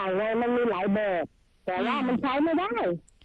อย่างไงมันมีหลายแบบแต่ว่ามันใช้ไม่ได้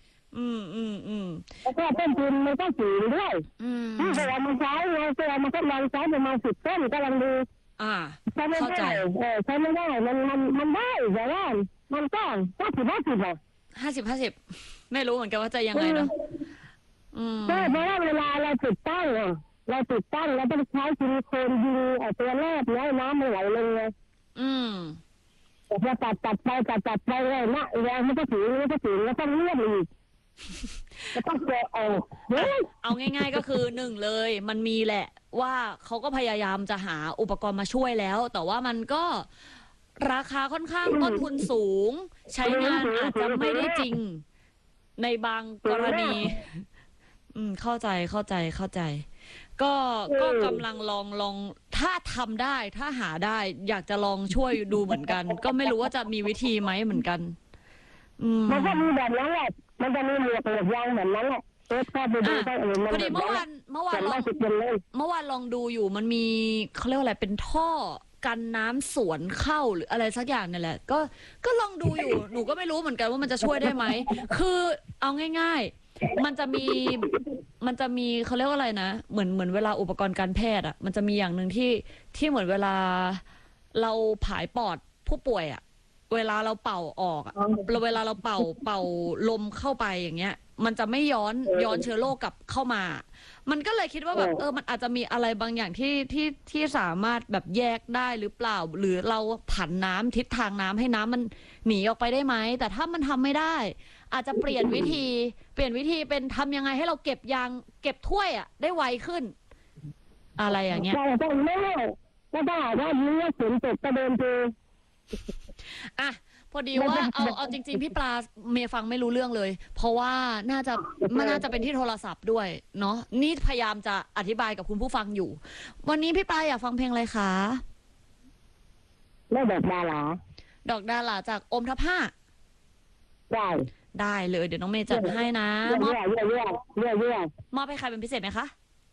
แล้วก็ต้นทุนมันก็สูงด้วยถ้าเรามาใช้ไงเรามาทดลองใช้ประมาณ10 ต้นก็ลองดูใช้ไม่ได้ใช้ไม่ได้มันได้แต่ว่ามันก็50-50อ่ะ 50-50ไม่รู้เหมือนกันว่าจะยังไงเนาะใช่เพราะว่าเวลาเราติดตั้งเราต้องใช้ซิลิโคนยิงตัวแรกน้ำไม่ไหลลงไงแต่พอตัดไปเลยนะแรงมันก็ถึงแล้วต้องเลื่อนอีกจะต้องแกะออกเอาง่ายๆก็คือหนึ่งเลยมันมีแหละว่าเขาก็พยายามจะหาอุปกรณ์มาช่วยแล้วแต่ว่ามันก็ราคาค่อนข้างต้นทุนสูงใช้งานอาจจะไม่ได้จริงในบางกรณีเข้าใจก็กำลังลองถ้าทำได้ถ้าหาได้อยากจะลองช่วยดูเหมือนกันก็ไม่รู้ว่าจะมีวิธีไหมเหมือนกันมันก็มีแบบนั้นแหละมันจะมีหมวกยางแบบนั้นแหละพอดีเมื่อวานลองดูอยู่มันมีเขาเรียกว่าอะไรเป็นท่อกันน้ำสวนเข้าหรืออะไรสักอย่างนี่แหละก็ลองดูอยู่หนูก็ไม่รู้เหมือนกันว่ามันจะช่วยได้ไหมคือเอาง่ายๆมันจะมีเขาเรียกว่าอะไรนะเหมือนเวลาอุปกรณ์การแพทย์อ่ะมันจะมีอย่างหนึ่งที่เหมือนเวลาเราผายปอดผู้ป่วยอ่ะเวลาเราเป่าออกอ่ะเวลาเราเป่าลมเข้าไปอย่างเงี้ยมันจะไม่ย้อนเชื้อโรคกลับเข้ามามันก็เลยคิดว่าแบบมันอาจจะมีอะไรบางอย่างที่สามารถแบบแยกได้หรือเปล่าหรือเราผันน้ำทิศทางน้ำให้น้ำมันหนีออกไปได้ไหมแต่ถ้ามันทำไม่ได้อาจจะเปลี่ยนวิธีเป็นทำยังไงให้เราเก็บถ้วยอ่ะได้ไวขึ้นอะไรอย่างเงี้ยก็ได้เนื้อฝนตกกระเด็นไปอ่ะพอดีว่าเอาจริงๆพี่ปลาเมย์ฟังไม่รู้เรื่องเลยเพราะว่าน่าจะเป็นที่โทรศัพท์ด้วยเนาะนี่พยายามจะอธิบายกับคุณผู้ฟังอยู่วันนี้พี่ปลาอยากฟังเพลงอะไรคะดอกดาราจากอมทับ5ได้เลยเดี๋ยวน้องเมย์จัดให้นะมอบให้ใครเป็นพิเศษไหมคะ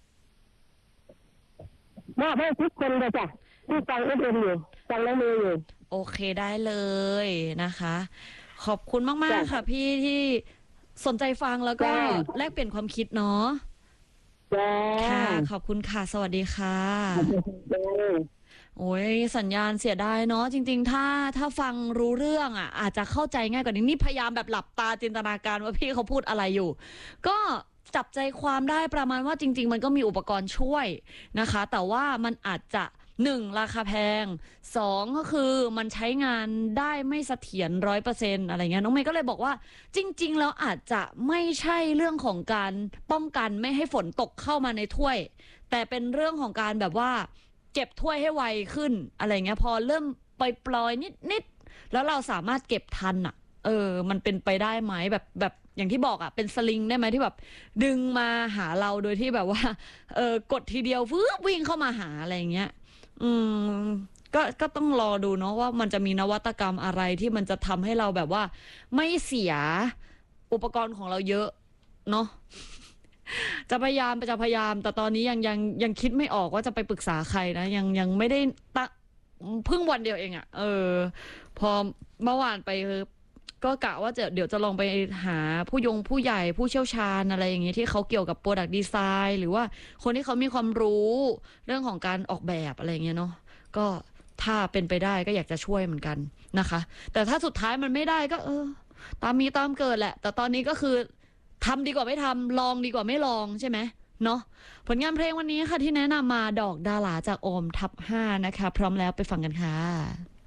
มอบให้ทุกคนเลยจ้ะที่ฟังเอ็มอยู่ฟังแล้วมืออยู่โอเคได้เลยนะคะขอบคุณมากๆค่ะพี่ที่สนใจฟังแล้วก็แลกเปลี่ยนความคิดเนาะค่ะขอบคุณค่ะสวัสดีค่ะโอ้ยสัญญาณเสียดายเนาะจริงๆถ้าฟังรู้เรื่องอ่ะอาจจะเข้าใจง่ายกว่านี้นี่พยายามแบบหลับตาจินตนาการว่าพี่เขาพูดอะไรอยู่ก็จับใจความได้ประมาณว่าจริงๆมันก็มีอุปกรณ์ช่วยนะคะแต่ว่ามันอาจจะ1ราคาแพง2ก็คือมันใช้งานได้ไม่เสถียร100%อะไรเงี้ยน้องเมย์ก็เลยบอกว่าจริงๆแล้วอาจจะไม่ใช่เรื่องของการป้องกันไม่ให้ฝนตกเข้ามาในถ้วยแต่เป็นเรื่องของการแบบว่าเก็บถ้วยให้ไวขึ้นอะไรเงี้ยพอเริ่มปล่อยนิดแล้วเราสามารถเก็บทันอ่ะมันเป็นไปได้ไหมแบบอย่างที่บอกอ่ะเป็นสลิงได้ไหมที่แบบดึงมาหาเราโดยที่แบบว่ากดทีเดียววิ่งเข้ามาหาอะไรเงี้ยก็ต้องรอดูเนาะว่ามันจะมีนวัตกรรมอะไรที่มันจะทำให้เราแบบว่าไม่เสียอุปกรณ์ของเราเยอะเนาะจะพยายามแต่ตอนนี้ยังคิดไม่ออกว่าจะไปปรึกษาใครนะยังไม่ได้เพิ่งวันเดียวเองอ่ะพอเมื่อวานไปก็กะว่าเดี๋ยวจะลองไปหาผู้ใหญ่ผู้เชี่ยวชาญอะไรอย่างเงี้ยที่เขาเกี่ยวกับ Product Design หรือว่าคนที่เขามีความรู้เรื่องของการออกแบบอะไรเงี้ยเนาะก็ถ้าเป็นไปได้ก็อยากจะช่วยเหมือนกันนะคะแต่ถ้าสุดท้ายมันไม่ได้ก็ตามมีตามเกิดแหละแต่ตอนนี้ก็คือทำดีกว่าไม่ทำลองดีกว่าไม่ลองใช่ไหมเนาะผลงานเพลงวันนี้ค่ะที่แนะนำมาดอกดาราจากโอมทับ5นะคะพร้อมแล้วไปฟังกันค่ะ